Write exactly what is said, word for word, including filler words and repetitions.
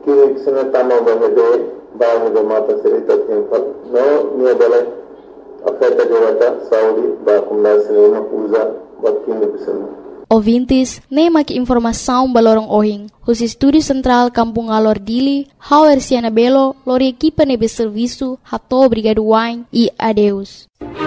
Kini kisah tama bahade bahwa mata cerita tempat no niya bala afeta jawata Saudi ba kumna sinema usa bakin bisana. Ouvintes, nem aqui informação balorong ohing. Os estúdios central Kampung Alor Dili, Hauer Siana Belo, lor equipa nebe serviço, hato obrigado wine e adeus.